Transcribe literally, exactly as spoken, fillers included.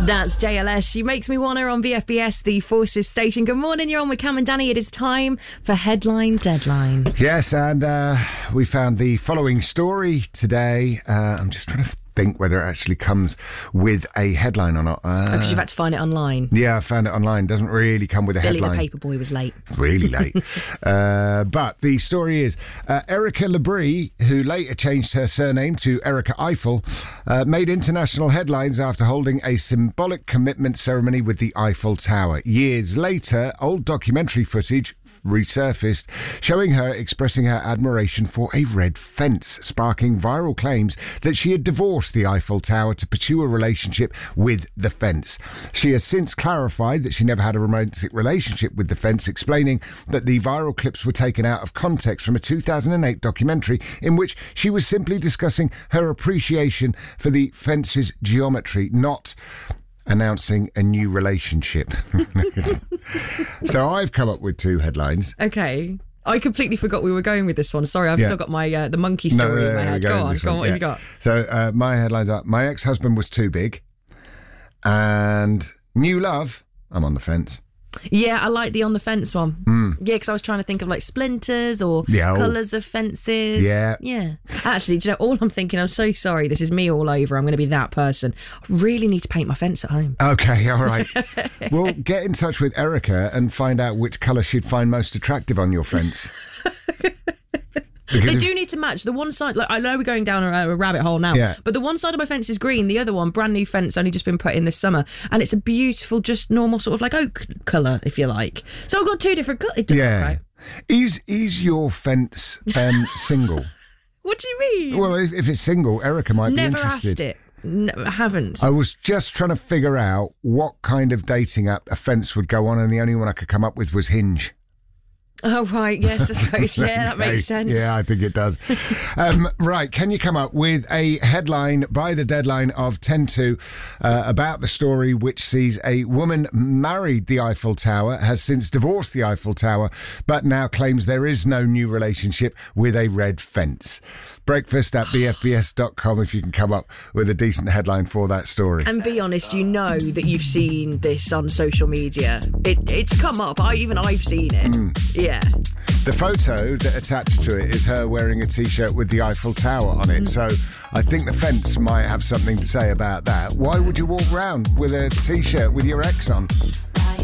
That's J L S. She Makes Me Wanna on B F B S, the Forces station. Good morning, you're on with Cam and Danny. It is time for Headline Deadline. Yes, and uh, we found the following story today. Uh, I'm just trying to think whether it actually comes with a headline or not. Uh, Because you've had to find it online. Yeah, I found it online. Doesn't really come with a Billy headline. the paperboy was late. Really late. uh, but the story is uh, Erica Labrie, who later changed her surname to Erica Eiffel, uh, made international headlines after holding a symbolic commitment ceremony with the Eiffel Tower. Years later, old documentary footage resurfaced, showing her expressing her admiration for a red fence, sparking viral claims that she had divorced the Eiffel Tower to pursue a relationship with the fence. She has since clarified that she never had a romantic relationship with the fence, explaining that the viral clips were taken out of context from a two thousand eight documentary in which she was simply discussing her appreciation for the fence's geometry, not announcing a new relationship. So I've come up with two headlines. Okay. I completely forgot we were going with this one. Sorry, I've Yeah. still got my uh, the monkey story no, in my no, head. we're Go going on, with go on, this what one. have you Yeah. got? So uh, my headlines are: my ex-husband was too big, and new love, I'm on the fence. Yeah, I like the on the fence one. Mm. Yeah, because I was trying to think of like splinters or Yeah, oh. colours of fences. Yeah. Yeah. Actually, do you know, all I'm thinking, I'm so sorry, this is me all over. I'm going to be that person. I really need to paint my fence at home. Okay, all right. Well, get in touch with Erica and find out which colour she'd find most attractive on your fence. They Because do if- need to match. The one side, like I know we're going down a, a rabbit hole now, Yeah. but the one side of my fence is green. The other one, brand new fence, only just been put in this summer, and it's a beautiful, just normal sort of like oak colour, if you like. So I've got two different colours. yeah. Right? Is is your fence um, single? What do you mean? Well, if, if it's single, Erica might Never be interested. asked it. No, I haven't. I was just trying to figure out what kind of dating app a fence would go on, and the only one I could come up with was Hinge. Oh, right. Yes, I suppose. Yeah, that makes sense. Yeah, I think it does. um, right, can you come up with a headline by the deadline of ten to uh, about the story which sees a woman married the Eiffel Tower, has since divorced the Eiffel Tower, but now claims there is no new relationship with a red fence? Breakfast at b f b s dot com if you can come up with a decent headline for that story. And be honest, you know that you've seen this on social media. It, it's come up. I even I've seen it. Mm. Yeah. The photo that attached to it is her wearing a T-shirt with the Eiffel Tower on it. So I think the fence might have something to say about that. Why would you walk around with a T-shirt with your ex on?